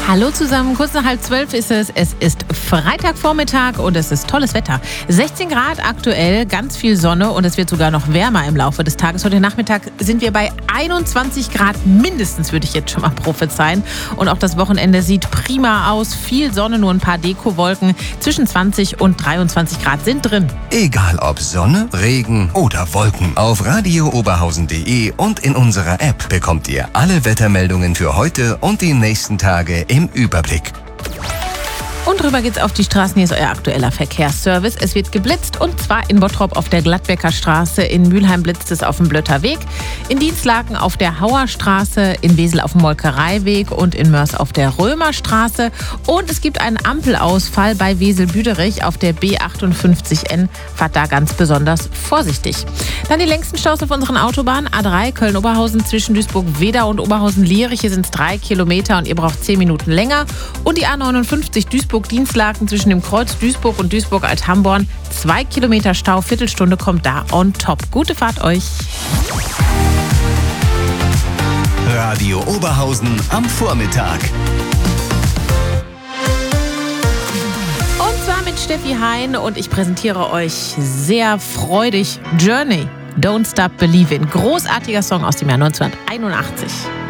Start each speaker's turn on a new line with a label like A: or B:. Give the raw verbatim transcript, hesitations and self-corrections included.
A: Hallo zusammen, kurz nach halb zwölf ist es. Es ist Freitagvormittag und es ist tolles Wetter. sechzehn Grad aktuell, ganz viel Sonne und es wird sogar noch wärmer im Laufe des Tages. Heute Nachmittag sind wir bei einundzwanzig Grad mindestens, würde ich jetzt schon mal prophezeien. Und auch das Wochenende sieht prima aus. Viel Sonne, nur ein paar Dekowolken. Zwischen zwanzig und dreiundzwanzig Grad sind drin.
B: Egal ob Sonne, Regen oder Wolken. Auf radio oberhausen punkt de und in unserer App bekommt ihr alle Wettermeldungen für heute und die nächsten Tage im Überblick.
A: Und rüber geht's auf die Straßen. Hier ist euer aktueller Verkehrsservice. Es wird geblitzt und zwar in Bottrop auf der Gladbecker Straße. In Mülheim blitzt es auf dem Blötter Weg. In Dienstlaken auf der Hauer Straße. In Wesel auf dem Molkereiweg und in Mörs auf der Römerstraße. Und es gibt einen Ampelausfall bei Wesel-Büderich auf der B achtundfünfzig N. Fahrt da ganz besonders vorsichtig. Dann die längsten Staus auf unseren Autobahnen. A drei Köln-Oberhausen zwischen Duisburg-Wedau und Oberhausen-Lierich. Hier sind es drei Kilometer und ihr braucht zehn Minuten länger. Und die A neunundfünfzig Duisburg Dienstlaken zwischen dem Kreuz Duisburg und Duisburg-Althamborn. Zwei Kilometer Stau, Viertelstunde kommt da on top. Gute Fahrt euch.
B: Radio Oberhausen am Vormittag.
A: Und zwar mit Steffi Hein und ich präsentiere euch sehr freudig Journey, Don't Stop Believin'. Großartiger Song aus dem Jahr neunzehnhunderteinundachtzig.